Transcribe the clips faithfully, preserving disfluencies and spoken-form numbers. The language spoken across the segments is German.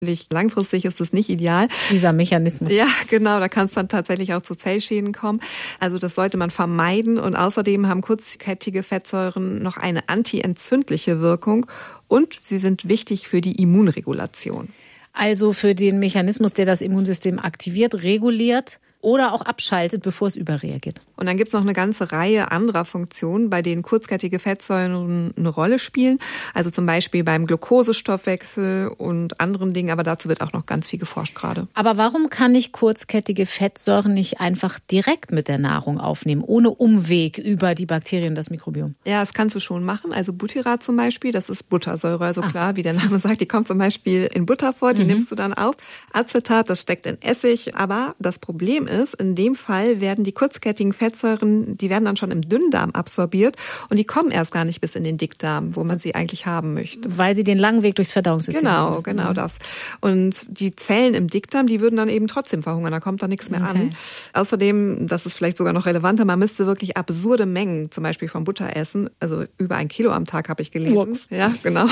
Langfristig ist es nicht ideal. Dieser Mechanismus. Ja, genau, da kann es dann tatsächlich auch zu Zellschäden kommen. Also das sollte man vermeiden. Und außerdem haben kurzkettige Fettsäuren noch eine antientzündliche Wirkung und sie sind wichtig für die Immunregulation. Also für den Mechanismus, der das Immunsystem aktiviert, reguliert oder auch abschaltet, bevor es überreagiert. Und dann gibt es noch eine ganze Reihe anderer Funktionen, bei denen kurzkettige Fettsäuren eine Rolle spielen. Also zum Beispiel beim Glukosestoffwechsel und anderen Dingen. Aber dazu wird auch noch ganz viel geforscht gerade. Aber warum kann ich kurzkettige Fettsäuren nicht einfach direkt mit der Nahrung aufnehmen, ohne Umweg über die Bakterien, das Mikrobiom? Ja, das kannst du schon machen. Also Butyrat zum Beispiel, das ist Buttersäure. Also klar, ah. wie der Name sagt, die kommt zum Beispiel in Butter vor, die mhm. nimmst du dann auf. Acetat, das steckt in Essig. Aber das Problem ist, in dem Fall werden die kurzkettigen Fettsäuren, die werden dann schon im Dünndarm absorbiert und die kommen erst gar nicht bis in den Dickdarm, wo man sie eigentlich haben möchte. Weil sie den langen Weg durchs Verdauungssystem haben. Genau, müssen. genau das. Und die Zellen im Dickdarm, die würden dann eben trotzdem verhungern, da kommt dann nichts mehr okay. an. Außerdem, das ist vielleicht sogar noch relevanter, man müsste wirklich absurde Mengen, zum Beispiel von Butter essen, also über ein Kilo am Tag habe ich gelesen. Ups. Ja, genau.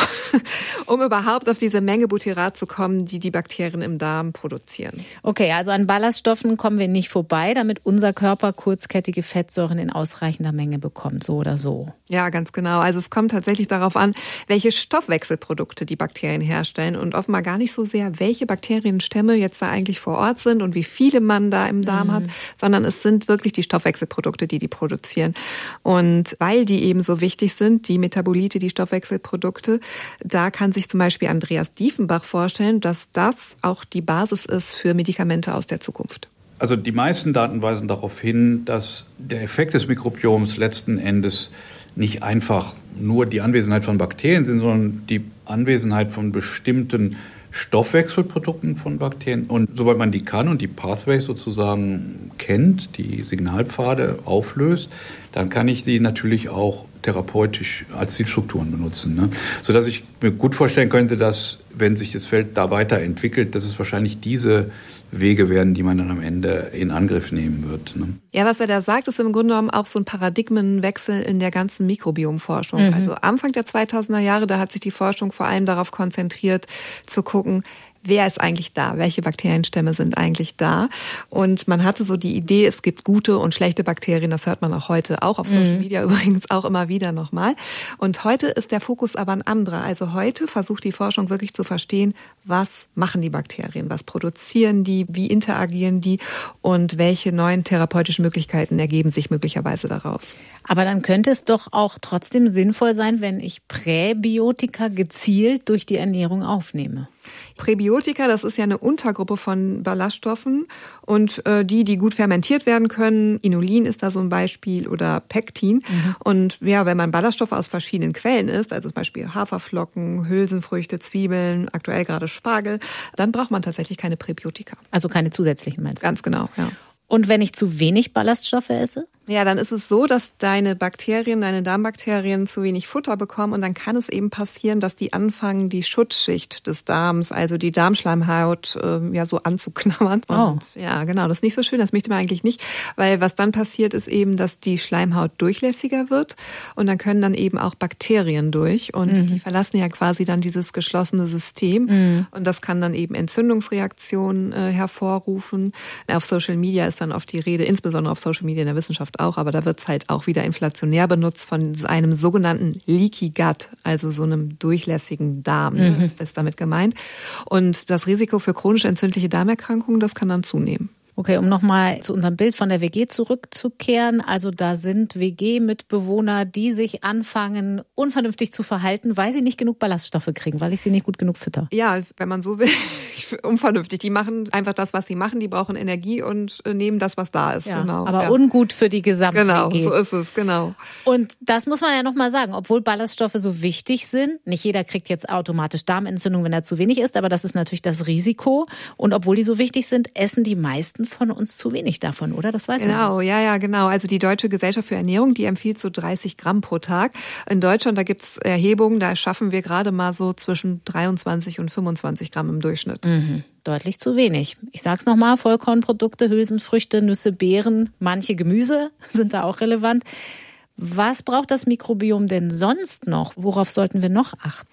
Um überhaupt auf diese Menge Butyrat zu kommen, die die Bakterien im Darm produzieren. Okay, also an Ballaststoffen kommen wir nicht vorbei, damit unser Körper kurzkettige Fettsäuren in ausreichender Menge bekommt, so oder so. Ja, ganz genau. Also es kommt tatsächlich darauf an, welche Stoffwechselprodukte die Bakterien herstellen und offenbar gar nicht so sehr, welche Bakterienstämme jetzt da eigentlich vor Ort sind und wie viele man da im Darm mhm. hat, sondern es sind wirklich die Stoffwechselprodukte, die die produzieren. Und weil die eben so wichtig sind, die Metabolite, die Stoffwechselprodukte, da kann sich zum Beispiel Andreas Diefenbach vorstellen, dass das auch die Basis ist für Medikamente aus der Zukunft. Also die meisten Daten weisen darauf hin, dass der Effekt des Mikrobioms letzten Endes nicht einfach nur die Anwesenheit von Bakterien sind, sondern die Anwesenheit von bestimmten Stoffwechselprodukten von Bakterien. Und sobald man die kann und die Pathways sozusagen kennt, die Signalpfade auflöst, dann kann ich die natürlich auch therapeutisch als Zielstrukturen benutzen. Ne? Sodass ich mir gut vorstellen könnte, dass, wenn sich das Feld da weiterentwickelt, dass es wahrscheinlich diese Wege werden, die man dann am Ende in Angriff nehmen wird. Ne? Ja, was er da sagt, ist im Grunde genommen auch so ein Paradigmenwechsel in der ganzen Mikrobiomforschung. Mhm. Also Anfang der zweitausender Jahre, da hat sich die Forschung vor allem darauf konzentriert, zu gucken, wer ist eigentlich da? Welche Bakterienstämme sind eigentlich da? Und man hatte so die Idee, es gibt gute und schlechte Bakterien. Das hört man auch heute, auch auf Social mhm. Media übrigens auch immer wieder nochmal. Und heute ist der Fokus aber ein anderer. Also heute versucht die Forschung wirklich zu verstehen, was machen die Bakterien? Was produzieren die? Wie interagieren die? Und welche neuen therapeutischen Möglichkeiten ergeben sich möglicherweise daraus? Aber dann könnte es doch auch trotzdem sinnvoll sein, wenn ich Präbiotika gezielt durch die Ernährung aufnehme. Präbiotika, das ist ja eine Untergruppe von Ballaststoffen und äh, die, die gut fermentiert werden können. Inulin ist da so ein Beispiel oder Pektin. Mhm. Und ja, wenn man Ballaststoffe aus verschiedenen Quellen isst, also zum Beispiel Haferflocken, Hülsenfrüchte, Zwiebeln, aktuell gerade Spargel, dann braucht man tatsächlich keine Präbiotika. Also keine zusätzlichen, meinst du? Ganz genau, ja. Und wenn ich zu wenig Ballaststoffe esse? Ja, dann ist es so, dass deine Bakterien, deine Darmbakterien zu wenig Futter bekommen und dann kann es eben passieren, dass die anfangen, die Schutzschicht des Darms, also die Darmschleimhaut, äh, ja so anzuknabbern. Und oh. ja, genau, das ist nicht so schön, das möchte man eigentlich nicht, weil was dann passiert, ist eben, dass die Schleimhaut durchlässiger wird und dann können dann eben auch Bakterien durch und mhm. die verlassen ja quasi dann dieses geschlossene System mhm. und das kann dann eben Entzündungsreaktionen äh, hervorrufen. Auf Social Media ist dann oft die Rede, insbesondere auf Social Media in der Wissenschaft auch, aber da wird es halt auch wieder inflationär benutzt von einem sogenannten Leaky Gut, also so einem durchlässigen Darm, mhm. ist das damit gemeint. Und das Risiko für chronisch entzündliche Darmerkrankungen, das kann dann zunehmen. Okay, um nochmal zu unserem Bild von der W G zurückzukehren. Also da sind W G-Mitbewohner, die sich anfangen, unvernünftig zu verhalten, weil sie nicht genug Ballaststoffe kriegen, weil ich sie nicht gut genug fütter. Ja, wenn man so will, unvernünftig. Die machen einfach das, was sie machen. Die brauchen Energie und nehmen das, was da ist. Ja, genau. Aber ja. ungut für die gesamte Genau, W G. so ist es, genau. Und das muss man ja nochmal sagen, obwohl Ballaststoffe so wichtig sind, nicht jeder kriegt jetzt automatisch Darmentzündung, wenn er zu wenig isst, aber das ist natürlich das Risiko. Und obwohl die so wichtig sind, essen die meisten von uns zu wenig davon, oder? Das weiß man. Genau, ja, ja, genau. Also die Deutsche Gesellschaft für Ernährung, die empfiehlt so dreißig Gramm pro Tag. In Deutschland, da gibt's Erhebungen, da schaffen wir gerade mal so zwischen dreiundzwanzig und fünfundzwanzig Gramm im Durchschnitt. Mhm. Deutlich zu wenig. Ich sag's nochmal, Vollkornprodukte, Hülsenfrüchte, Nüsse, Beeren, manche Gemüse sind da auch relevant. Was braucht das Mikrobiom denn sonst noch? Worauf sollten wir noch achten?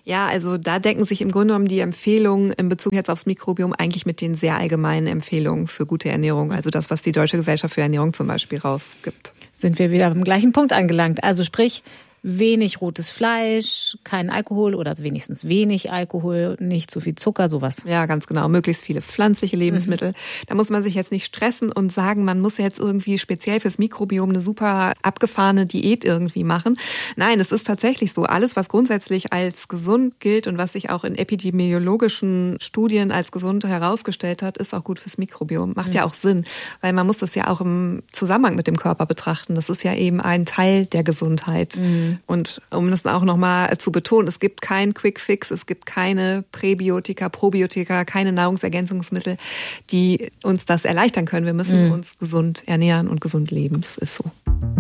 Ja, also da decken sich im Grunde genommen die Empfehlungen in Bezug jetzt aufs Mikrobiom eigentlich mit den sehr allgemeinen Empfehlungen für gute Ernährung. Also das, was die Deutsche Gesellschaft für Ernährung zum Beispiel rausgibt. Sind wir wieder am gleichen Punkt angelangt. Also sprich, wenig rotes Fleisch, kein Alkohol oder wenigstens wenig Alkohol, nicht zu viel Zucker, sowas. Ja, ganz genau. Möglichst viele pflanzliche Lebensmittel. Mhm. Da muss man sich jetzt nicht stressen und sagen, man muss jetzt irgendwie speziell fürs Mikrobiom eine super abgefahrene Diät irgendwie machen. Nein, es ist tatsächlich so. Alles, was grundsätzlich als gesund gilt und was sich auch in epidemiologischen Studien als gesund herausgestellt hat, ist auch gut fürs Mikrobiom. Macht mhm. ja auch Sinn, weil man muss das ja auch im Zusammenhang mit dem Körper betrachten. Das ist ja eben ein Teil der Gesundheit. Mhm. Und um das auch nochmal zu betonen, es gibt keinen Quick Fix, es gibt keine Präbiotika, Probiotika, keine Nahrungsergänzungsmittel, die uns das erleichtern können. Wir müssen mhm. uns gesund ernähren und gesund leben. Das ist so.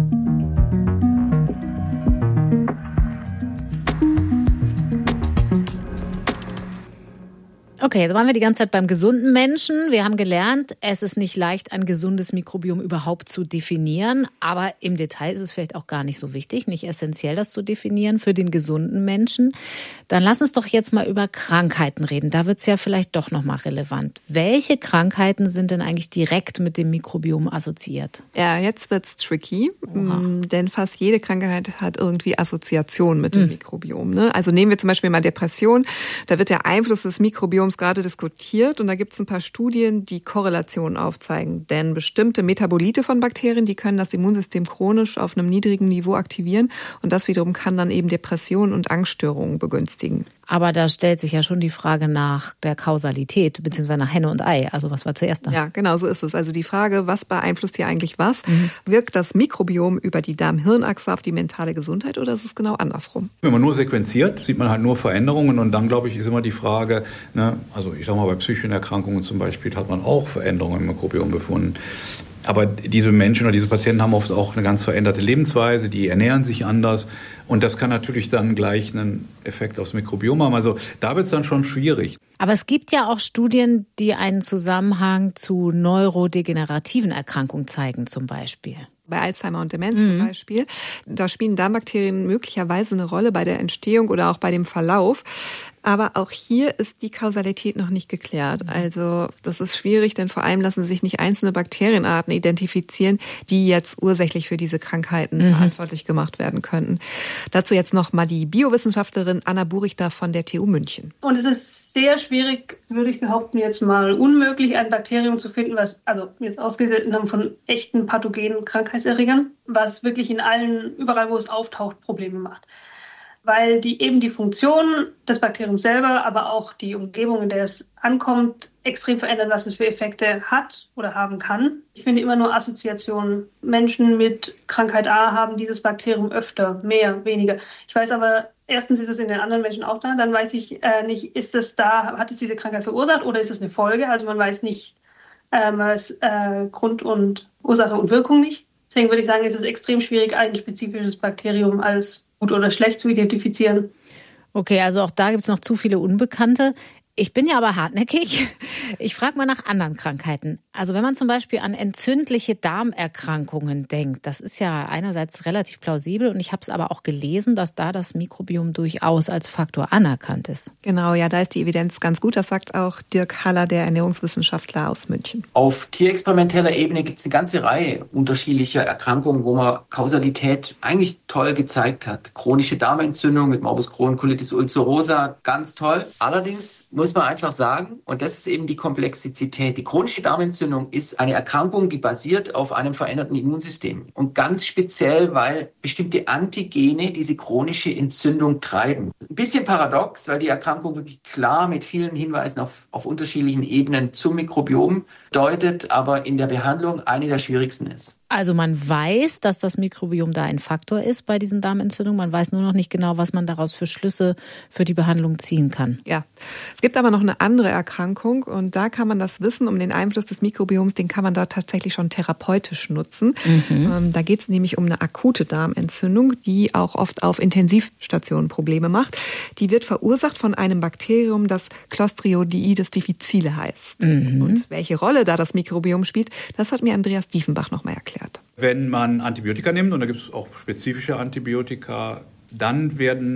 Okay, jetzt waren wir die ganze Zeit beim gesunden Menschen. Wir haben gelernt, es ist nicht leicht, ein gesundes Mikrobiom überhaupt zu definieren. Aber im Detail ist es vielleicht auch gar nicht so wichtig, nicht essentiell, das zu definieren für den gesunden Menschen. Dann lass uns doch jetzt mal über Krankheiten reden. Da wird es ja vielleicht doch nochmal relevant. Welche Krankheiten sind denn eigentlich direkt mit dem Mikrobiom assoziiert? Ja, jetzt wird's tricky, Oha. denn fast jede Krankheit hat irgendwie Assoziation mit dem mhm. Mikrobiom. Ne? Also nehmen wir zum Beispiel mal Depression. Da wird der Einfluss des Mikrobioms gerade diskutiert und da gibt es ein paar Studien, die Korrelationen aufzeigen. Denn bestimmte Metabolite von Bakterien, die können das Immunsystem chronisch auf einem niedrigen Niveau aktivieren und das wiederum kann dann eben Depressionen und Angststörungen begünstigen. Aber da stellt sich ja schon die Frage nach der Kausalität, beziehungsweise nach Henne und Ei. Also was war zuerst da? Ja, genau so ist es. Also die Frage, was beeinflusst hier eigentlich was? Mhm. Wirkt das Mikrobiom über die Darm-Hirn-Achse auf die mentale Gesundheit oder ist es genau andersrum? Wenn man nur sequenziert, sieht man halt nur Veränderungen und dann, glaube ich, ist immer die Frage, ne, also ich sag mal, bei psychischen Erkrankungen zum Beispiel hat man auch Veränderungen im Mikrobiom befunden. Aber diese Menschen oder diese Patienten haben oft auch eine ganz veränderte Lebensweise, die ernähren sich anders und das kann natürlich dann gleich einen Effekt aufs Mikrobiom haben. Also da wird es dann schon schwierig. Aber es gibt ja auch Studien, die einen Zusammenhang zu neurodegenerativen Erkrankungen zeigen zum Beispiel. Bei Alzheimer und Demenz mhm. zum Beispiel. Da spielen Darmbakterien möglicherweise eine Rolle bei der Entstehung oder auch bei dem Verlauf. Aber auch hier ist die Kausalität noch nicht geklärt. Also das ist schwierig, denn vor allem lassen sich nicht einzelne Bakterienarten identifizieren, die jetzt ursächlich für diese Krankheiten mhm. verantwortlich gemacht werden könnten. Dazu jetzt noch mal die Biowissenschaftlerin Anna Burichter von der T U München. Und es ist sehr schwierig, würde ich behaupten, jetzt mal unmöglich, ein Bakterium zu finden, was, also jetzt ausgesetzt haben von echten pathogenen Krankheitserregern, was wirklich in allen, überall wo es auftaucht, Probleme macht. Weil die eben die Funktion des Bakteriums selber, aber auch die Umgebung, in der es ankommt, extrem verändern, was es für Effekte hat oder haben kann. Ich finde immer nur Assoziationen. Menschen mit Krankheit A haben dieses Bakterium öfter, mehr, weniger. Ich weiß aber, erstens ist es in den anderen Menschen auch da, dann weiß ich äh, nicht, ist es da, hat es diese Krankheit verursacht oder ist es eine Folge? Also man weiß nicht, äh, man weiß äh, Grund und Ursache und Wirkung nicht. Deswegen würde ich sagen, ist es extrem schwierig, ein spezifisches Bakterium als gut oder schlecht zu identifizieren. Okay, also auch da gibt es noch zu viele Unbekannte. Ich bin ja aber hartnäckig. Ich frage mal nach anderen Krankheiten. Also wenn man zum Beispiel an entzündliche Darmerkrankungen denkt, das ist ja einerseits relativ plausibel und ich habe es aber auch gelesen, dass da das Mikrobiom durchaus als Faktor anerkannt ist. Genau, ja, da ist die Evidenz ganz gut. Das sagt auch Dirk Haller, der Ernährungswissenschaftler aus München. Auf tierexperimenteller Ebene gibt es eine ganze Reihe unterschiedlicher Erkrankungen, wo man Kausalität eigentlich toll gezeigt hat. Chronische Darmentzündung mit Morbus Crohn, Colitis ulcerosa, ganz toll. Allerdings muss man einfach sagen, und das ist eben die Komplexität, die chronische Darmentzündung ist eine Erkrankung, die basiert auf einem veränderten Immunsystem. Und ganz speziell, weil bestimmte Antigene diese chronische Entzündung treiben. Ein bisschen paradox, weil die Erkrankung wirklich klar mit vielen Hinweisen auf, auf unterschiedlichen Ebenen zum Mikrobiom deutet, aber in der Behandlung eine der schwierigsten ist. Also man weiß, dass das Mikrobiom da ein Faktor ist bei diesen Darmentzündungen. Man weiß nur noch nicht genau, was man daraus für Schlüsse für die Behandlung ziehen kann. Ja, es gibt aber noch eine andere Erkrankung und da kann man das Wissen um den Einfluss des Mikrobioms, den kann man da tatsächlich schon therapeutisch nutzen. Mhm. Da geht es nämlich um eine akute Darmentzündung, die auch oft auf Intensivstationen Probleme macht. Die wird verursacht von einem Bakterium, das Clostridioides difficile heißt. Mhm. Und welche Rolle da das Mikrobiom spielt, das hat mir Andreas Diefenbach noch mal erklärt. Wenn man Antibiotika nimmt, und da gibt es auch spezifische Antibiotika, dann werden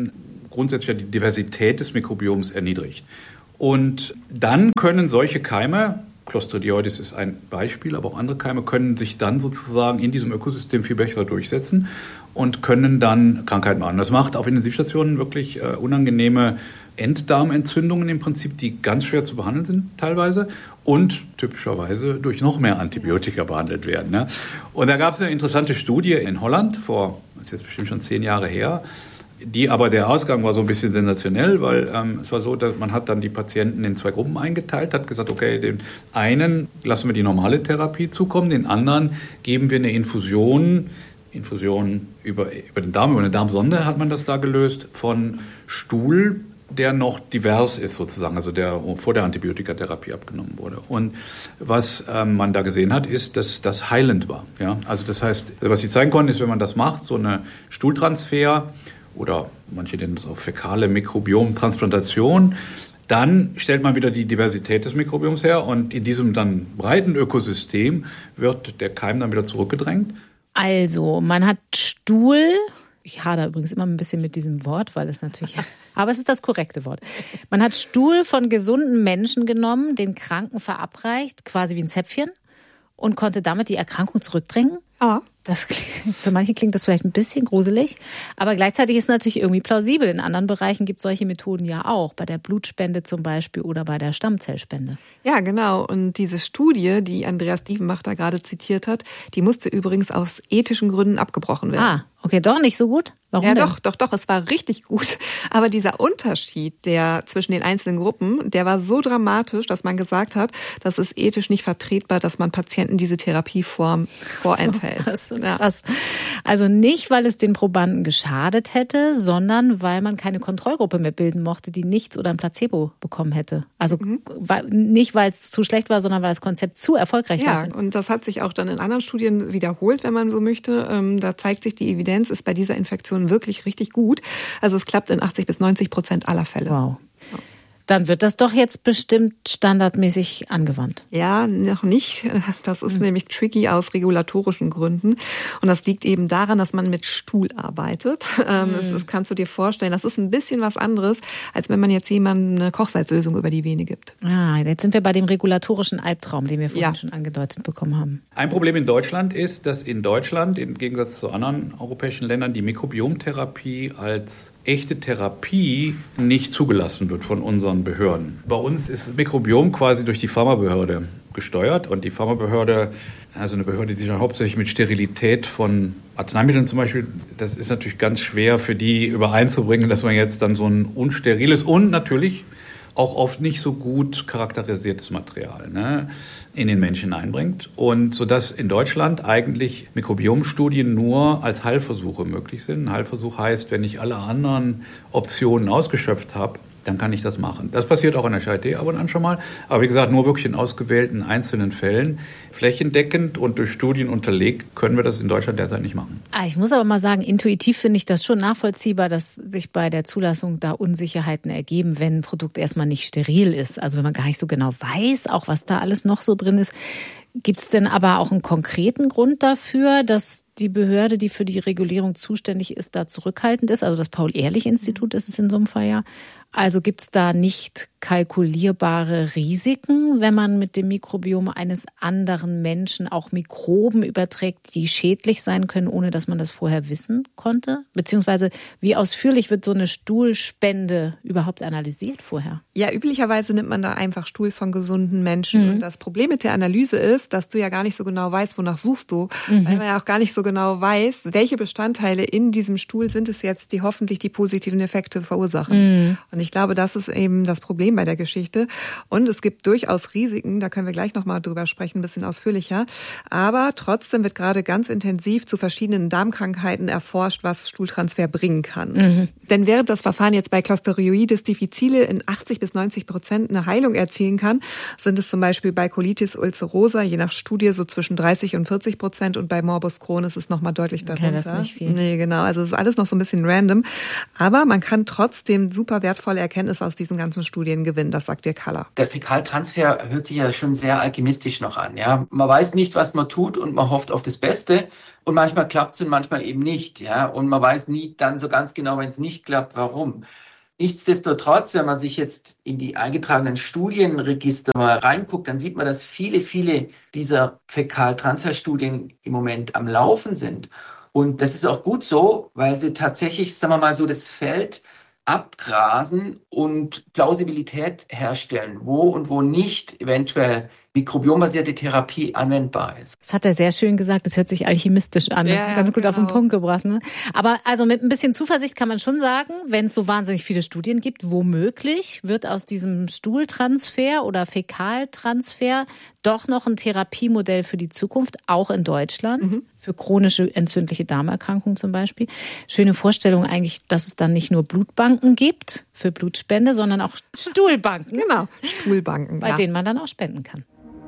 grundsätzlich die Diversität des Mikrobioms erniedrigt. Und dann können solche Keime, Clostridioides ist ein Beispiel, aber auch andere Keime können sich dann sozusagen in diesem Ökosystem viel besser durchsetzen und können dann Krankheiten machen. Das macht auf Intensivstationen wirklich äh, unangenehme Enddarmentzündungen im Prinzip, die ganz schwer zu behandeln sind teilweise und typischerweise durch noch mehr Antibiotika behandelt werden. Ne? Und da gab es eine interessante Studie in Holland, vor, das ist jetzt bestimmt schon zehn Jahre her, die aber der Ausgang war so ein bisschen sensationell, weil ähm, es war so, dass man hat dann die Patienten in zwei Gruppen eingeteilt, hat gesagt, okay, den einen lassen wir die normale Therapie zukommen, den anderen geben wir eine Infusion, Infusion über, über den Darm, über eine Darmsonde hat man das da gelöst, von Stuhl, der noch divers ist sozusagen, also der vor der Antibiotikatherapie abgenommen wurde. Und was ähm, man da gesehen hat, ist, dass das heilend war. Ja? Also das heißt, was sie zeigen konnten, ist, wenn man das macht, so eine Stuhltransfer oder manche nennen das auch fäkale Mikrobiomtransplantation, dann stellt man wieder die Diversität des Mikrobioms her und in diesem dann breiten Ökosystem wird der Keim dann wieder zurückgedrängt. Also, man hat Stuhl, ich hadere übrigens immer ein bisschen mit diesem Wort, weil es natürlich, aber es ist das korrekte Wort. Man hat Stuhl von gesunden Menschen genommen, den Kranken verabreicht, quasi wie ein Zäpfchen und konnte damit die Erkrankung zurückdrängen. Ja. Das, für manche klingt das vielleicht ein bisschen gruselig, aber gleichzeitig ist es natürlich irgendwie plausibel. In anderen Bereichen gibt es solche Methoden ja auch, bei der Blutspende zum Beispiel oder bei der Stammzellspende. Ja, genau. Und diese Studie, die Andreas Dievenbach da gerade zitiert hat, die musste übrigens aus ethischen Gründen abgebrochen werden. Ah, okay, doch nicht so gut? Warum ja, denn? doch, doch, doch, es war richtig gut. Aber dieser Unterschied, der zwischen den einzelnen Gruppen, der war so dramatisch, dass man gesagt hat, das ist ethisch nicht vertretbar, dass man Patienten diese Therapieform vorenthält. So, das ist so krass. Also nicht, weil es den Probanden geschadet hätte, sondern weil man keine Kontrollgruppe mehr bilden mochte, die nichts oder ein Placebo bekommen hätte. Also mhm. nicht, weil es zu schlecht war, sondern weil das Konzept zu erfolgreich ja, war. Ja, und das hat sich auch dann in anderen Studien wiederholt, wenn man so möchte. Da zeigt sich, die Evidenz ist bei dieser Infektion wirklich richtig gut. Also es klappt in achtzig bis neunzig Prozent aller Fälle. Wow. Dann wird das doch jetzt bestimmt standardmäßig angewandt. Ja, noch nicht. Das ist mhm. nämlich tricky aus regulatorischen Gründen. Und das liegt eben daran, dass man mit Stuhl arbeitet. Mhm. Das, das kannst du dir vorstellen. Das ist ein bisschen was anderes, als wenn man jetzt jemandem eine Kochsalzlösung über die Vene gibt. Ah, jetzt sind wir bei dem regulatorischen Albtraum, den wir vorhin ja. schon angedeutet bekommen haben. Ein Problem in Deutschland ist, dass in Deutschland, im Gegensatz zu anderen europäischen Ländern, die Mikrobiomtherapie als echte Therapie nicht zugelassen wird von unseren Behörden. Bei uns ist das Mikrobiom quasi durch die Pharmabehörde gesteuert und die Pharmabehörde, also eine Behörde, die sich hauptsächlich mit Sterilität von Arzneimitteln zum Beispiel, das ist natürlich ganz schwer für die übereinzubringen, dass man jetzt dann so ein unsteriles und natürlich auch oft nicht so gut charakterisiertes Material, ne, in den Menschen einbringt. Und sodass in Deutschland eigentlich Mikrobiomstudien nur als Heilversuche möglich sind. Ein Heilversuch heißt, wenn ich alle anderen Optionen ausgeschöpft habe, dann kann ich das machen. Das passiert auch in der Charité ab und an schon mal. Aber wie gesagt, nur wirklich in ausgewählten einzelnen Fällen. Flächendeckend und durch Studien unterlegt können wir das in Deutschland derzeit nicht machen. Ich muss aber mal sagen, intuitiv finde ich das schon nachvollziehbar, dass sich bei der Zulassung da Unsicherheiten ergeben, wenn ein Produkt erstmal nicht steril ist. Also wenn man gar nicht so genau weiß, auch was da alles noch so drin ist. Gibt es denn aber auch einen konkreten Grund dafür, dass die Behörde, die für die Regulierung zuständig ist, da zurückhaltend ist? Also das Paul-Ehrlich-Institut ist es in so einem Fall ja. Also gibt es da nicht kalkulierbare Risiken, wenn man mit dem Mikrobiom eines anderen Menschen auch Mikroben überträgt, die schädlich sein können, ohne dass man das vorher wissen konnte? Beziehungsweise wie ausführlich wird so eine Stuhlspende überhaupt analysiert vorher? Ja, üblicherweise nimmt man da einfach Stuhl von gesunden Menschen. Mhm. Und das Problem mit der Analyse ist, dass du ja gar nicht so genau weißt, wonach suchst du. Mhm. Weil man ja auch gar nicht so genau weiß, welche Bestandteile in diesem Stuhl sind es jetzt, die hoffentlich die positiven Effekte verursachen. Mhm. Und ich glaube, das ist eben das Problem bei der Geschichte. Und es gibt durchaus Risiken, da können wir gleich nochmal drüber sprechen, ein bisschen ausführlicher. Aber trotzdem wird gerade ganz intensiv zu verschiedenen Darmkrankheiten erforscht, was Stuhltransfer bringen kann. Mhm. Denn während das Verfahren jetzt bei Clostridioides difficile in achtzig bis neunzig Prozent eine Heilung erzielen kann, sind es zum Beispiel bei Colitis ulcerosa, je nach Studie, so zwischen dreißig und vierzig Prozent und bei Morbus Crohn ist es nochmal deutlich darunter. Okay, das ist nicht viel. Nee, genau. Also es ist alles noch so ein bisschen random. Aber man kann trotzdem super wertvolle tolle Erkenntnisse aus diesen ganzen Studien gewinnen. Das sagt Dirk Haller. Der Fäkaltransfer hört sich ja schon sehr alchemistisch noch an. Ja, man weiß nicht, was man tut und man hofft auf das Beste. Und manchmal klappt es und manchmal eben nicht. Ja, und man weiß nie dann so ganz genau, wenn es nicht klappt, warum. Nichtsdestotrotz, wenn man sich jetzt in die eingetragenen Studienregister mal reinguckt, dann sieht man, dass viele, viele dieser Fäkaltransferstudien im Moment am Laufen sind. Und das ist auch gut so, weil sie tatsächlich, sagen wir mal so, das Feld abgrasen und Plausibilität herstellen, wo und wo nicht eventuell mikrobiombasierte Therapie anwendbar ist. Das hat er sehr schön gesagt. Das hört sich alchemistisch an. Das ja, ist ganz gut genau. auf den Punkt gebracht. Ne? Aber also mit ein bisschen Zuversicht kann man schon sagen, wenn es so wahnsinnig viele Studien gibt, womöglich wird aus diesem Stuhltransfer oder Fäkaltransfer doch noch ein Therapiemodell für die Zukunft, auch in Deutschland, mhm. für chronische entzündliche Darmerkrankungen zum Beispiel. Schöne Vorstellung eigentlich, dass es dann nicht nur Blutbanken gibt für Blutspende, sondern auch Stuhlbanken. Genau, Stuhlbanken. Bei ja. denen man dann auch spenden kann.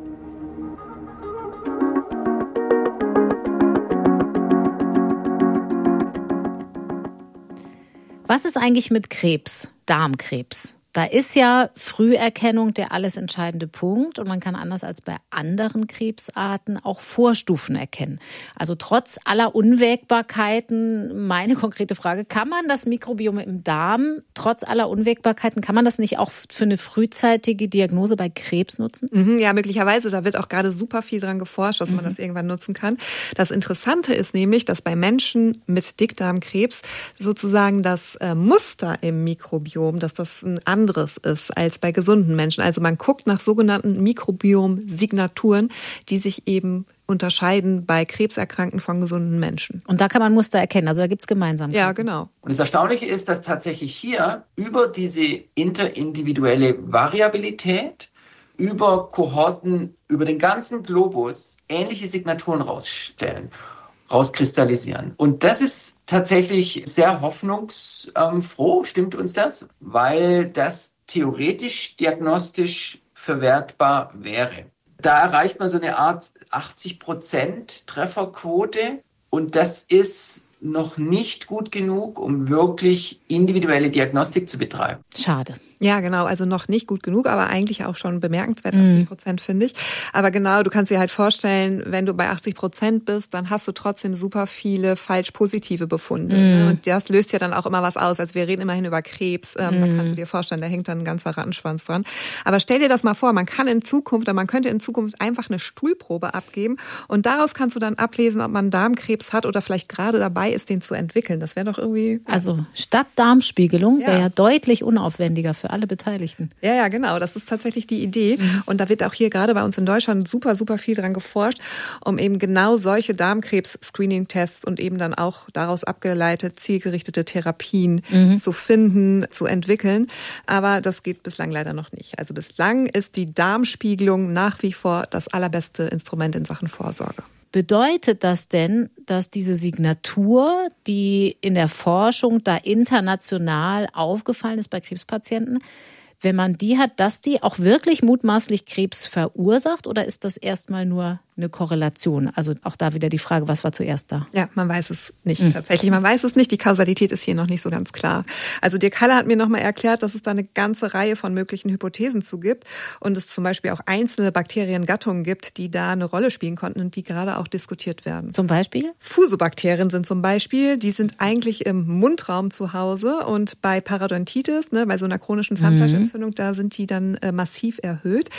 Was ist eigentlich mit Krebs, Darmkrebs? Da ist ja Früherkennung der alles entscheidende Punkt und man kann anders als bei anderen Krebsarten auch Vorstufen erkennen. Also trotz aller Unwägbarkeiten, meine konkrete Frage, kann man das Mikrobiom im Darm, trotz aller Unwägbarkeiten, kann man das nicht auch für eine frühzeitige Diagnose bei Krebs nutzen? Mhm, ja, möglicherweise. Da wird auch gerade super viel dran geforscht, dass man Mhm. das irgendwann nutzen kann. Das Interessante ist nämlich, dass bei Menschen mit Dickdarmkrebs sozusagen das äh, Muster im Mikrobiom, dass das ein anderes ist als bei gesunden Menschen. Also man guckt nach sogenannten Mikrobiom-Signaturen, die sich eben unterscheiden bei Krebserkrankten von gesunden Menschen. Und da kann man Muster erkennen, also da gibt es Gemeinsamkeiten. Ja, genau. Und das Erstaunliche ist, dass tatsächlich hier über diese interindividuelle Variabilität, über Kohorten, über den ganzen Globus ähnliche Signaturen rausstellen, rauskristallisieren. Und das ist tatsächlich sehr hoffnungsfroh, stimmt uns das? Weil das theoretisch diagnostisch verwertbar wäre. Da erreicht man so eine Art achtzig Prozent Trefferquote und das ist noch nicht gut genug, um wirklich individuelle Diagnostik zu betreiben. Schade. Ja, genau. Also noch nicht gut genug, aber eigentlich auch schon bemerkenswert, achtzig Prozent, finde ich. Aber genau, du kannst dir halt vorstellen, wenn du bei achtzig Prozent bist, dann hast du trotzdem super viele falsch positive Befunde. Mm. Und das löst ja dann auch immer was aus. Also wir reden immerhin über Krebs. Ähm, mm. Da kannst du dir vorstellen, da hängt dann ein ganzer Rattenschwanz dran. Aber stell dir das mal vor, man kann in Zukunft, oder man könnte in Zukunft einfach eine Stuhlprobe abgeben und daraus kannst du dann ablesen, ob man Darmkrebs hat oder vielleicht gerade dabei ist, den zu entwickeln. Das wäre doch irgendwie... Also statt Darmspiegelung wäre ja. ja deutlich unaufwendiger für alle Beteiligten. Ja, ja, genau. Das ist tatsächlich die Idee. Mhm. Und da wird auch hier gerade bei uns in Deutschland super, super viel dran geforscht, um eben genau solche Darmkrebs-Screening-Tests und eben dann auch daraus abgeleitet zielgerichtete Therapien mhm. zu finden, zu entwickeln. Aber das geht bislang leider noch nicht. Also bislang ist die Darmspiegelung nach wie vor das allerbeste Instrument in Sachen Vorsorge. Bedeutet das denn, dass diese Signatur, die in der Forschung da international aufgefallen ist bei Krebspatienten, wenn man die hat, dass die auch wirklich mutmaßlich Krebs verursacht oder ist das erstmal nur eine Korrelation? Also auch da wieder die Frage, was war zuerst da? Ja, man weiß es nicht mhm. tatsächlich. Man weiß es nicht. Die Kausalität ist hier noch nicht so ganz klar. Also Dirk Haller hat mir nochmal erklärt, dass es da eine ganze Reihe von möglichen Hypothesen zu gibt und es zum Beispiel auch einzelne Bakteriengattungen gibt, die da eine Rolle spielen konnten und die gerade auch diskutiert werden. Zum Beispiel? Fusobakterien sind zum Beispiel, die sind eigentlich im Mundraum zu Hause und bei Parodontitis, ne, bei so einer chronischen Zahnfleischentzündung, mhm. da sind die dann äh, massiv erhöht.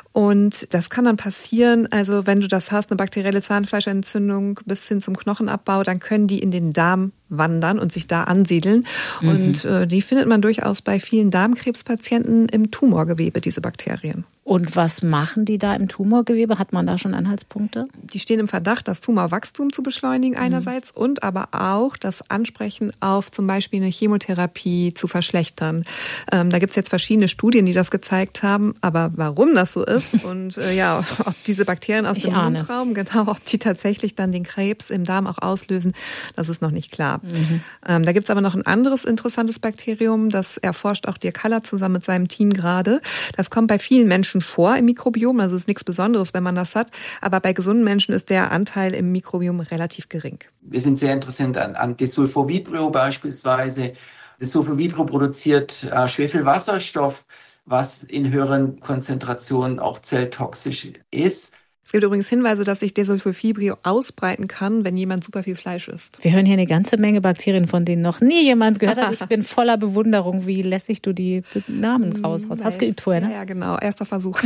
Und das kann dann passieren, also wenn du das hast, eine bakterielle Zahnfleischentzündung bis hin zum Knochenabbau, dann können die in den Darm wandern und sich da ansiedeln. Mhm. Und äh, die findet man durchaus bei vielen Darmkrebspatienten im Tumorgewebe, diese Bakterien. Und was machen die da im Tumorgewebe? Hat man da schon Anhaltspunkte? Die stehen im Verdacht, das Tumorwachstum zu beschleunigen einerseits mhm. und aber auch das Ansprechen auf zum Beispiel eine Chemotherapie zu verschlechtern. Ähm, da gibt es jetzt verschiedene Studien, die das gezeigt haben. Aber warum das so ist und äh, ja, ob diese Bakterien aus ich dem ahne. Mundraum, genau, ob die tatsächlich dann den Krebs im Darm auch auslösen, das ist noch nicht klar. Mhm. Ähm, da gibt es aber noch ein anderes interessantes Bakterium, das erforscht auch Dirk Haller zusammen mit seinem Team gerade. Das kommt bei vielen Menschen vor im Mikrobiom, also es ist nichts Besonderes, wenn man das hat, aber bei gesunden Menschen ist der Anteil im Mikrobiom relativ gering. Wir sind sehr interessiert an, an Desulfovibrio beispielsweise, Das Sulfovibrio produziert äh, Schwefelwasserstoff, was in höheren Konzentrationen auch zelltoxisch ist. Es gibt übrigens Hinweise, dass sich Desulfovibrio ausbreiten kann, wenn jemand super viel Fleisch isst. Wir hören hier eine ganze Menge Bakterien, von denen noch nie jemand gehört hat. Ich bin voller Bewunderung, wie lässig du die Namen raushaust. Hast geübt vorher, ne? Ja, ja, genau. Erster Versuch.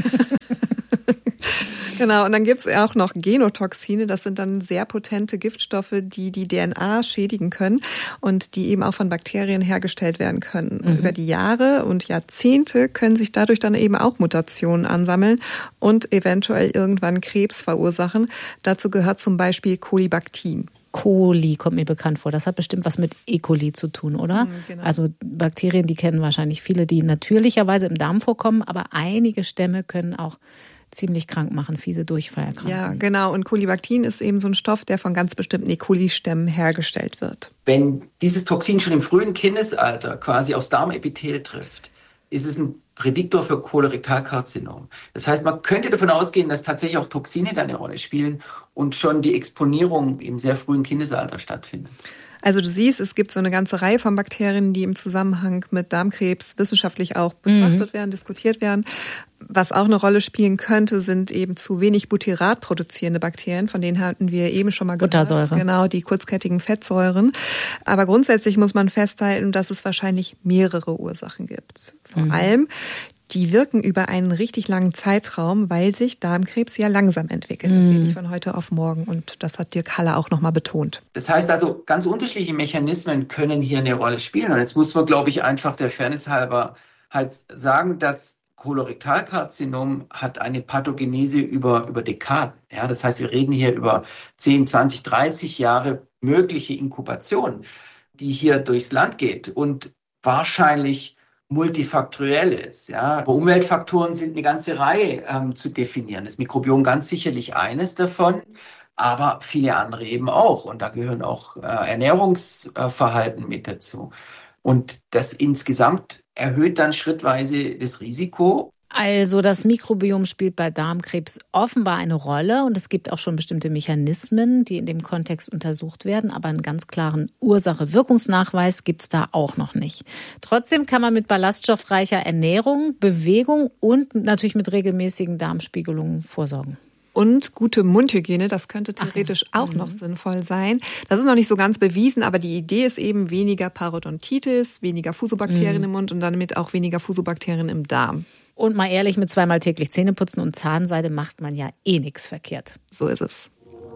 Genau, und dann gibt es auch noch Genotoxine. Das sind dann sehr potente Giftstoffe, die die D N A schädigen können und die eben auch von Bakterien hergestellt werden können. Mhm. Über die Jahre und Jahrzehnte können sich dadurch dann eben auch Mutationen ansammeln und eventuell irgendwann Krebs verursachen. Dazu gehört zum Beispiel Kolibaktin. Coli kommt mir bekannt vor. Das hat bestimmt was mit E. coli zu tun, oder? Mhm, genau. Also Bakterien, die kennen wahrscheinlich viele, die natürlicherweise im Darm vorkommen, aber einige Stämme können auch ziemlich krank machen, fiese Durchfallerkrankungen. Ja, genau. Und Kolibaktin ist eben so ein Stoff, der von ganz bestimmten E. coli-Stämmen hergestellt wird. Wenn dieses Toxin schon im frühen Kindesalter quasi aufs Darmepithel trifft, ist es ein Prädiktor für Kolorektalkarzinom. Das heißt, man könnte davon ausgehen, dass tatsächlich auch Toxine da eine Rolle spielen und schon die Exponierung im sehr frühen Kindesalter stattfindet. Also du siehst, es gibt so eine ganze Reihe von Bakterien, die im Zusammenhang mit Darmkrebs wissenschaftlich auch betrachtet mhm. werden, diskutiert werden. Was auch eine Rolle spielen könnte, sind eben zu wenig Butyrat produzierende Bakterien, von denen hatten wir eben schon mal gehört. Buttersäure. Genau, die kurzkettigen Fettsäuren. Aber grundsätzlich muss man festhalten, dass es wahrscheinlich mehrere Ursachen gibt. Vor mhm. allem, die wirken über einen richtig langen Zeitraum, weil sich Darmkrebs ja langsam entwickelt. Das geht nicht von heute auf morgen. Und das hat Dirk Haller auch nochmal betont. Das heißt also, ganz unterschiedliche Mechanismen können hier eine Rolle spielen. Und jetzt muss man, glaube ich, einfach der Fairness halber halt sagen, dass Kolorektalkarzinom hat eine Pathogenese über, über Dekaden. Ja, das heißt, wir reden hier über zehn, zwanzig, dreißig Jahre mögliche Inkubation, die hier durchs Land geht und wahrscheinlich multifaktoriell ist. Ja. Aber Umweltfaktoren sind eine ganze Reihe ähm, zu definieren. Das Mikrobiom ganz sicherlich eines davon, aber viele andere eben auch. Und da gehören auch äh, Ernährungsverhalten mit dazu. Und das insgesamt erhöht dann schrittweise das Risiko. Also das Mikrobiom spielt bei Darmkrebs offenbar eine Rolle und es gibt auch schon bestimmte Mechanismen, die in dem Kontext untersucht werden, aber einen ganz klaren Ursache-Wirkungsnachweis gibt es da auch noch nicht. Trotzdem kann man mit ballaststoffreicher Ernährung, Bewegung und natürlich mit regelmäßigen Darmspiegelungen vorsorgen. Und gute Mundhygiene, das könnte theoretisch Ach ja. auch mhm. noch sinnvoll sein. Das ist noch nicht so ganz bewiesen, aber die Idee ist eben weniger Parodontitis, weniger Fusobakterien mhm. im Mund und damit auch weniger Fusobakterien im Darm. Und mal ehrlich, mit zweimal täglich Zähne putzen und Zahnseide macht man ja eh nichts verkehrt. So ist es.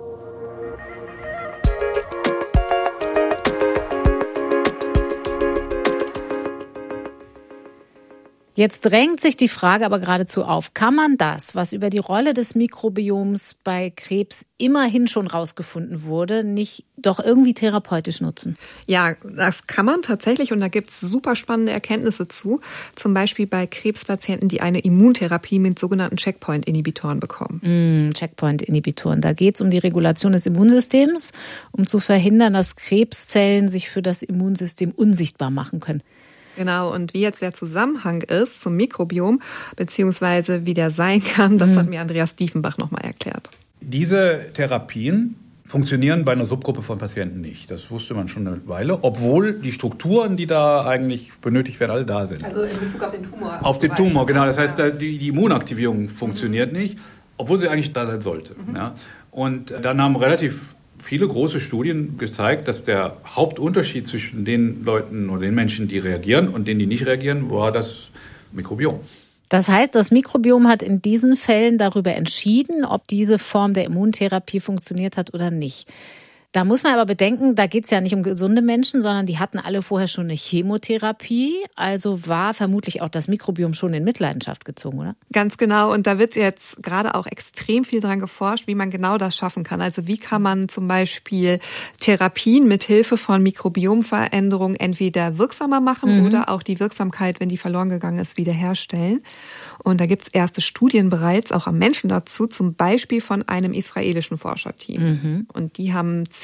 Jetzt drängt sich die Frage aber geradezu auf, kann man das, was über die Rolle des Mikrobioms bei Krebs immerhin schon rausgefunden wurde, nicht doch irgendwie therapeutisch nutzen? Ja, das kann man tatsächlich und da gibt es super spannende Erkenntnisse zu. Zum Beispiel bei Krebspatienten, die eine Immuntherapie mit sogenannten Checkpoint-Inhibitoren bekommen. Mm, Checkpoint-Inhibitoren, da geht es um die Regulation des Immunsystems, um zu verhindern, dass Krebszellen sich für das Immunsystem unsichtbar machen können. Genau, und wie jetzt der Zusammenhang ist zum Mikrobiom, beziehungsweise wie der sein kann, das mhm. hat mir Andreas Diefenbach nochmal erklärt. Diese Therapien funktionieren bei einer Subgruppe von Patienten nicht. Das wusste man schon eine Weile, obwohl die Strukturen, die da eigentlich benötigt werden, alle da sind. Also in Bezug auf den Tumor. Auf den Tumor, genau. Das heißt, die, die Immunaktivierung funktioniert mhm. nicht, obwohl sie eigentlich da sein sollte. Mhm. Ja. Und dann haben relativ viele große Studien gezeigt, dass der Hauptunterschied zwischen den Leuten oder den Menschen, die reagieren und denen, die nicht reagieren, war das Mikrobiom. Das heißt, das Mikrobiom hat in diesen Fällen darüber entschieden, ob diese Form der Immuntherapie funktioniert hat oder nicht. Da muss man aber bedenken, da geht es ja nicht um gesunde Menschen, sondern die hatten alle vorher schon eine Chemotherapie. Also war vermutlich auch das Mikrobiom schon in Mitleidenschaft gezogen, oder? Ganz genau. Und da wird jetzt gerade auch extrem viel dran geforscht, wie man genau das schaffen kann. Also wie kann man zum Beispiel Therapien mit Hilfe von Mikrobiomveränderungen entweder wirksamer machen mhm. oder auch die Wirksamkeit, wenn die verloren gegangen ist, wiederherstellen. Und da gibt es erste Studien bereits, auch am Menschen dazu, zum Beispiel von einem israelischen Forscherteam. Mhm. Und die haben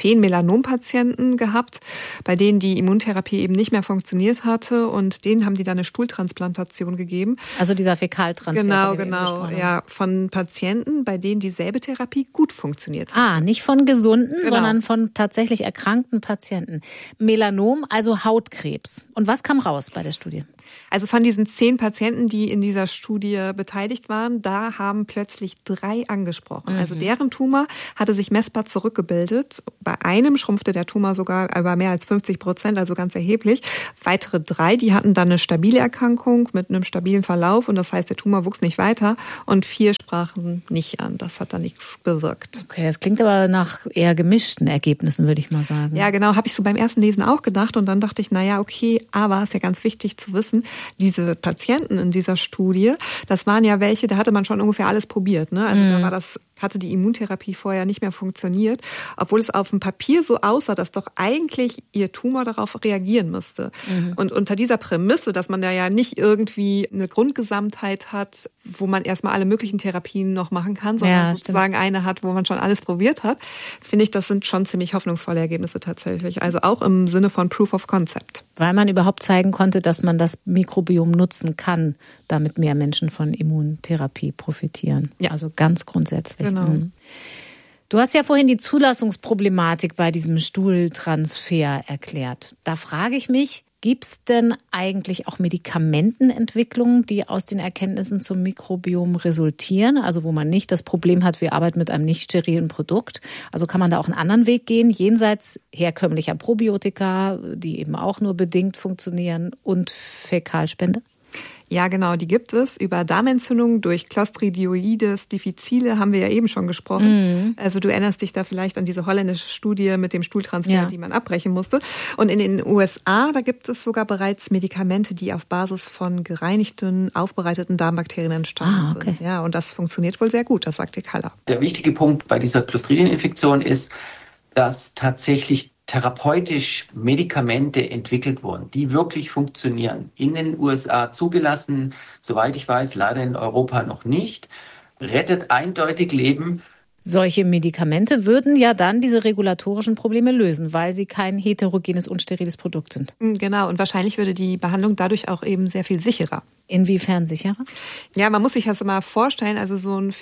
zehn Melanompatienten gehabt, bei denen die Immuntherapie eben nicht mehr funktioniert hatte und denen haben die dann eine Stuhltransplantation gegeben. Also dieser Fäkaltransfer. Genau, genau, ja, von Patienten, bei denen dieselbe Therapie gut funktioniert hat. Ah, nicht von gesunden, genau. sondern von tatsächlich erkrankten Patienten. Melanom, also Hautkrebs. Und was kam raus bei der Studie? Also von diesen zehn Patienten, die in dieser Studie beteiligt waren, da haben plötzlich drei angesprochen. Mhm. Also deren Tumor hatte sich messbar zurückgebildet. Bei einem schrumpfte der Tumor sogar über mehr als fünfzig Prozent, also ganz erheblich. Weitere drei, die hatten dann eine stabile Erkrankung mit einem stabilen Verlauf und das heißt, der Tumor wuchs nicht weiter und vier sprachen nicht an. Das hat dann nichts bewirkt. Okay, das klingt aber nach eher gemischten Ergebnissen, würde ich mal sagen. Ja, genau, habe ich so beim ersten Lesen auch gedacht und dann dachte ich, naja, okay, aber ist ja ganz wichtig zu wissen, diese Patienten in dieser Studie, das waren ja welche, da hatte man schon ungefähr alles probiert, ne? Also mhm. da war das hatte die Immuntherapie vorher nicht mehr funktioniert, obwohl es auf dem Papier so aussah, dass doch eigentlich ihr Tumor darauf reagieren müsste. Mhm. Und unter dieser Prämisse, dass man da ja nicht irgendwie eine Grundgesamtheit hat, wo man erstmal alle möglichen Therapien noch machen kann, sondern ja, sozusagen eine hat, wo man schon alles probiert hat, finde ich, das sind schon ziemlich hoffnungsvolle Ergebnisse tatsächlich. Also auch im Sinne von Proof of Concept. Weil man überhaupt zeigen konnte, dass man das Mikrobiom nutzen kann, damit mehr Menschen von Immuntherapie profitieren. Ja. Also ganz grundsätzlich. Genau. Du hast ja vorhin die Zulassungsproblematik bei diesem Stuhltransfer erklärt. Da frage ich mich, gibt es denn eigentlich auch Medikamentenentwicklungen, die aus den Erkenntnissen zum Mikrobiom resultieren? Also wo man nicht das Problem hat, wir arbeiten mit einem nicht sterilen Produkt. Also kann man da auch einen anderen Weg gehen, jenseits herkömmlicher Probiotika, die eben auch nur bedingt funktionieren, und Fäkalspende? Ja, genau, die gibt es. Über Darmentzündungen durch Clostridioides difficile haben wir ja eben schon gesprochen. Mhm. Also du erinnerst dich da vielleicht an diese holländische Studie mit dem Stuhltransfer, ja. die man abbrechen musste. Und in den U S A, da gibt es sogar bereits Medikamente, die auf Basis von gereinigten, aufbereiteten Darmbakterien entstanden ah, okay. sind. Ja, und das funktioniert wohl sehr gut, das sagt Dirk Haller. Der wichtige Punkt bei dieser Clostridieninfektion ist, dass tatsächlich therapeutisch Medikamente entwickelt wurden, die wirklich funktionieren. In den U S A zugelassen, soweit ich weiß, leider in Europa noch nicht. Rettet eindeutig Leben. Solche Medikamente würden ja dann diese regulatorischen Probleme lösen, weil sie kein heterogenes, unsteriles Produkt sind. Genau, und wahrscheinlich würde die Behandlung dadurch auch eben sehr viel sicherer. Inwiefern sicherer? Ja, man muss sich das mal vorstellen, also so ein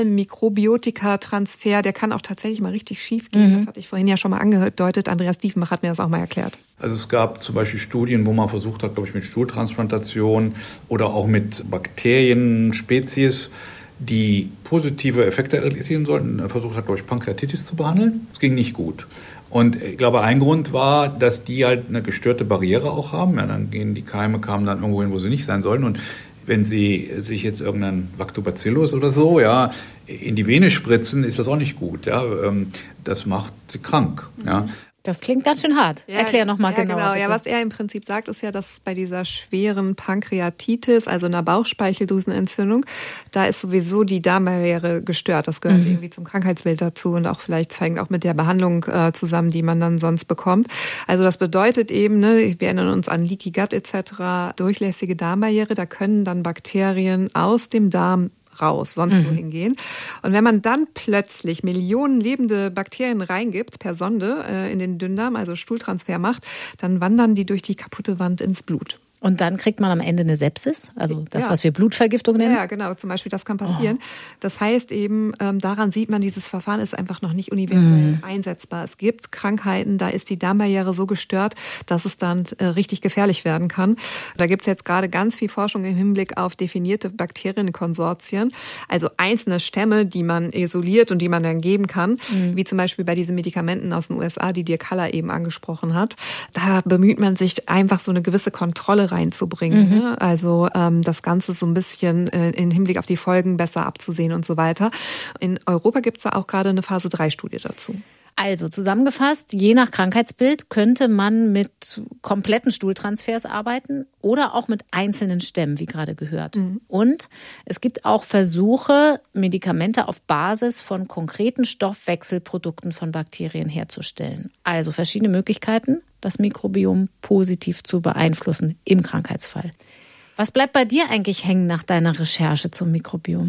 Fäkal-Mikrobiotika-Transfer, der kann auch tatsächlich mal richtig schief gehen. Mhm. Das hatte ich vorhin ja schon mal angedeutet. Andreas Diefenbach hat mir das auch mal erklärt. Also es gab zum Beispiel Studien, wo man versucht hat, glaube ich, mit Stuhltransplantation oder auch mit Bakterienspezies, die positive Effekte realisieren sollten, versucht hat, glaube ich, Pankreatitis zu behandeln. Es ging nicht gut. Und ich glaube, ein Grund war, dass die halt eine gestörte Barriere auch haben. Ja, dann gehen die Keime, kamen dann irgendwo hin, wo sie nicht sein sollten. Und wenn sie sich jetzt irgendeinen Lactobacillus oder so, ja, in die Vene spritzen, ist das auch nicht gut. Ja, das macht sie krank. Ja. Das klingt ganz schön hart. Ja, Erklär nochmal ja, genauer. Genau. Bitte. Ja, was er im Prinzip sagt, ist ja, dass bei dieser schweren Pankreatitis, also einer Bauchspeicheldrüsenentzündung, da ist sowieso die Darmbarriere gestört. Das gehört mhm. irgendwie zum Krankheitsbild dazu und auch vielleicht hängt auch mit der Behandlung äh, zusammen, die man dann sonst bekommt. Also das bedeutet eben, ne, wir erinnern uns an Leaky Gut et cetera, durchlässige Darmbarriere, da können dann Bakterien aus dem Darm raus, sonst mhm. wohin gehen. Und wenn man dann plötzlich Millionen lebende Bakterien reingibt, per Sonde äh, in den Dünndarm, also Stuhltransfer macht, dann wandern die durch die kaputte Wand ins Blut. Und dann kriegt man am Ende eine Sepsis, also das, ja. was wir Blutvergiftung nennen? Ja, genau, zum Beispiel, das kann passieren. Oh. Das heißt eben, ähm, daran sieht man, dieses Verfahren ist einfach noch nicht universell mm. einsetzbar. Es gibt Krankheiten, da ist die Darmbarriere so gestört, dass es dann äh, richtig gefährlich werden kann. Da gibt es jetzt gerade ganz viel Forschung im Hinblick auf definierte Bakterienkonsortien, also einzelne Stämme, die man isoliert und die man dann geben kann, mm. wie zum Beispiel bei diesen Medikamenten aus den U S A, die Dirk Haller eben angesprochen hat. Da bemüht man sich einfach so eine gewisse Kontrolle reinzubringen. Mhm. Also ähm, das Ganze so ein bisschen äh, im Hinblick auf die Folgen besser abzusehen und so weiter. In Europa gibt es da auch gerade eine Phase drei Studie dazu. Also zusammengefasst, je nach Krankheitsbild könnte man mit kompletten Stuhltransfers arbeiten oder auch mit einzelnen Stämmen, wie gerade gehört. Mhm. Und es gibt auch Versuche, Medikamente auf Basis von konkreten Stoffwechselprodukten von Bakterien herzustellen. Also verschiedene Möglichkeiten, das Mikrobiom positiv zu beeinflussen im Krankheitsfall. Was bleibt bei dir eigentlich hängen nach deiner Recherche zum Mikrobiom?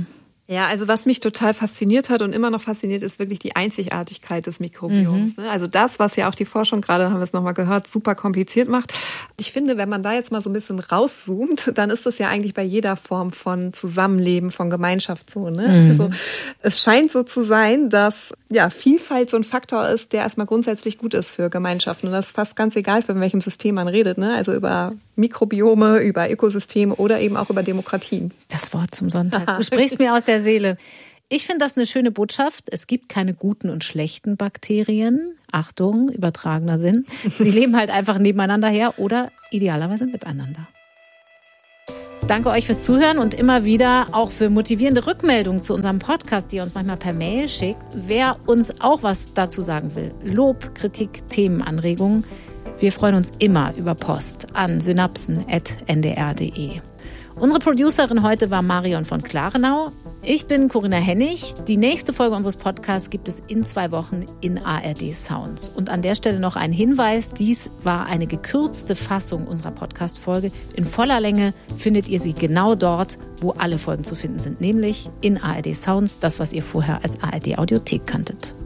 Ja, also was mich total fasziniert hat und immer noch fasziniert, ist wirklich die Einzigartigkeit des Mikrobioms. Mhm. Also das, was ja auch die Forschung, gerade haben wir es nochmal gehört, super kompliziert macht. Ich finde, wenn man da jetzt mal so ein bisschen rauszoomt, dann ist das ja eigentlich bei jeder Form von Zusammenleben, von Gemeinschaft so. Ne? Mhm. Also es scheint so zu sein, dass ja Vielfalt so ein Faktor ist, der erstmal grundsätzlich gut ist für Gemeinschaften. Und das ist fast ganz egal, von welchem System man redet. Ne? Also über Mikrobiome, über Ökosysteme oder eben auch über Demokratien. Das Wort zum Sonntag. Du sprichst mir aus der Seele. Ich finde das eine schöne Botschaft. Es gibt keine guten und schlechten Bakterien. Achtung, übertragener Sinn. Sie leben halt einfach nebeneinander her oder idealerweise miteinander. Danke euch fürs Zuhören und immer wieder auch für motivierende Rückmeldungen zu unserem Podcast, die ihr uns manchmal per Mail schickt. Wer uns auch was dazu sagen will, Lob, Kritik, Themenanregungen, wir freuen uns immer über Post an synapsen at n d r punkt d e. Unsere Producerin heute war Marion von Klarenau. Ich bin Corinna Hennig. Die nächste Folge unseres Podcasts gibt es in zwei Wochen in A R D Sounds. Und an der Stelle noch ein Hinweis. Dies war eine gekürzte Fassung unserer Podcast-Folge. In voller Länge findet ihr sie genau dort, wo alle Folgen zu finden sind. Nämlich in A R D Sounds, das, was ihr vorher als A R D Audiothek kanntet.